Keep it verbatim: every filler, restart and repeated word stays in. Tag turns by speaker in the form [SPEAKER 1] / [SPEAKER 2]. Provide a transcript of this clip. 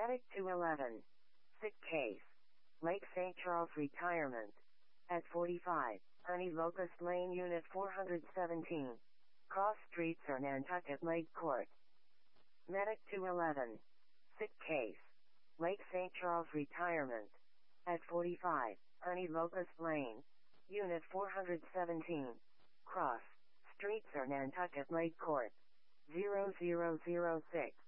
[SPEAKER 1] Medic two eleven. Sick case. Lake Saint Charles Retirement. At forty-five, Honey Locust Lane Unit four hundred seventeen. Cross Street, Sir Nantucket Lake Court. Medic two eleven. Sick case. Lake Saint Charles Retirement. At forty-five, Honey Locust Lane. Unit four hundred seventeen. Cross Street, Sir Nantucket Lake Court. zero zero zero six.